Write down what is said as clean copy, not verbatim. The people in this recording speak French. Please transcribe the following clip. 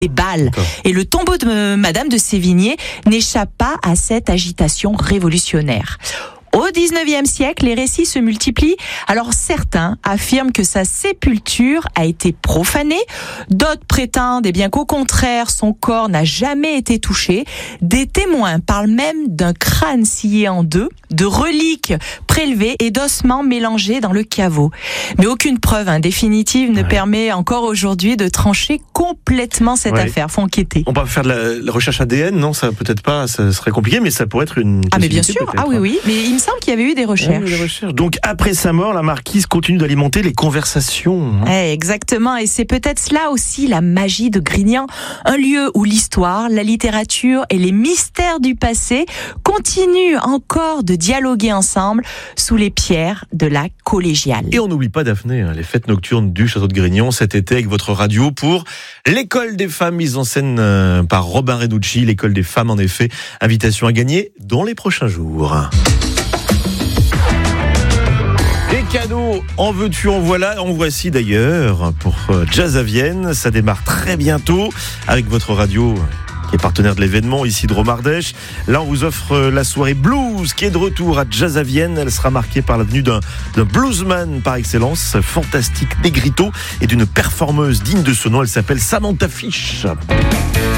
des balles. D'accord. Et le tombeau de Madame de Sévigné n'échappe pas à cette agitation révolutionnaire. Au XIXe siècle, les récits se multiplient. Alors certains affirment que sa sépulture a été profanée, d'autres prétendent bien qu'au contraire, son corps n'a jamais été touché. Des témoins parlent même d'un crâne scié en deux, de reliques prélevées et d'ossements mélangés dans le caveau. Mais aucune preuve définitive ne permet encore aujourd'hui de trancher complètement cette affaire. Faut enquêter. On peut faire de la recherche ADN, non? Ça peut-être pas, ça serait compliqué, mais ça pourrait être une Ah mais bien possibilité, sûr, peut-être. oui. Mais il me semble qu'il y avait eu des recherches. Donc après sa mort, la marquise continue d'alimenter les conversations. Exactement, et c'est peut-être cela aussi la magie de Grignan, un lieu où l'histoire, la littérature et les mystères du passé continuent encore de dialoguer ensemble sous les pierres de la collégiale. Et on n'oublie pas, Daphné, les fêtes nocturnes du château de Grignan cet été avec votre radio pour l'école des femmes mise en scène par Robin Renucci, l'école des femmes en effet. Invitation à gagner dans les prochains jours. Des cadeaux, en veux-tu, en voilà, en voici d'ailleurs pour Jazz à Vienne. Ça démarre très bientôt avec votre radio qui est partenaire de l'événement ici de Romardèche. Là, on vous offre la soirée blues qui est de retour à Jazz à Vienne. Elle sera marquée par la venue d'un bluesman par excellence, fantastique Negrito, et d'une performeuse digne de ce nom. Elle s'appelle Samantha Fish.